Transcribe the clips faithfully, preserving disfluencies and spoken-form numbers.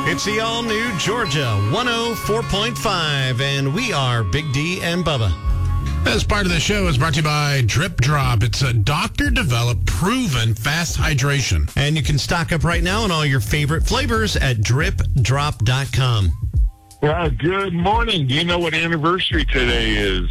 It's the all-new Georgia one oh four point five, and we are Big D and Bubba. As part of the show is brought to you by Drip Drop. It's a doctor-developed, proven fast hydration. And you can stock up right now on all your favorite flavors at drip drop dot com. Well, good morning. Do you know what anniversary today is?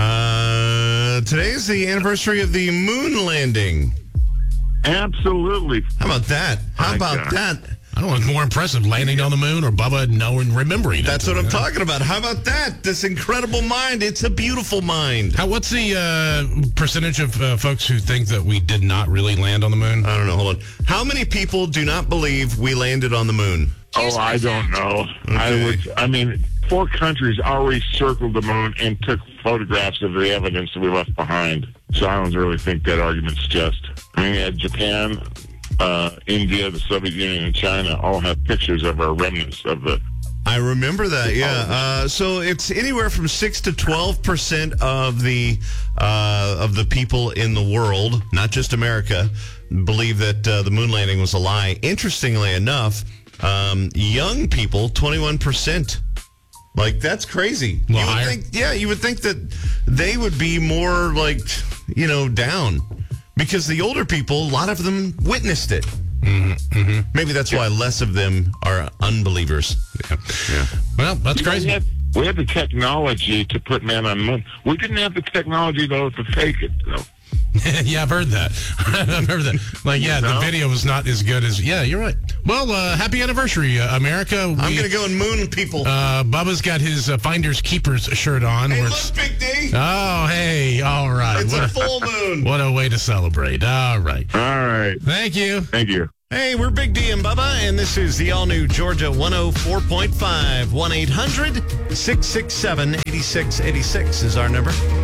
Uh, today is the anniversary of the moon landing. Absolutely. How about that? How My about God. that? I don't know what's more impressive, landing on the moon or Bubba knowing, remembering it. That's what I'm talking about. How about that? This incredible mind. It's a beautiful mind. How, what's the uh, percentage of uh, folks who think that we did not really land on the moon? I don't know. Hold on. How many people do not believe we landed on the moon? Oh, I don't know. I Okay. would. I mean, four countries already circled the moon and took photographs of the evidence that we left behind. So I don't really think that argument's just. I mean, at Japan, uh, India, the Soviet Union, and China all have pictures of our remnants of the. I remember that, yeah. Uh, so it's anywhere from six to twelve percent of the uh, of the people in the world, not just America, believe that uh, the moon landing was a lie. Interestingly enough, um, young people, twenty-one percent. Like, that's crazy. Well, you would higher. think, yeah, you would think that they would be more, like, you know, down. Because the older people, a lot of them witnessed it. Mm-hmm, mm-hmm. Maybe that's why less of them are unbelievers. Yeah. yeah. Well, that's You know, crazy. We had, we had the technology to put man on the moon. We didn't have the technology, though, to fake it, though. Yeah, I've heard that. I've heard that. Like, yeah, the No? video was not as good as... Yeah, you're right. Well, uh, happy anniversary, uh, America. We, I'm going to go and moon people. Uh, Bubba's got his uh, Finders Keepers shirt on. Hey, where look, it's- Big D. Oh, hey, all right. It's What a a, full moon. what a way to celebrate. All right. All right. Thank you. Thank you. Hey, we're Big D and Bubba, and this is the all-new Georgia one oh four point five. one eight hundred six six seven eight six eight six is our number.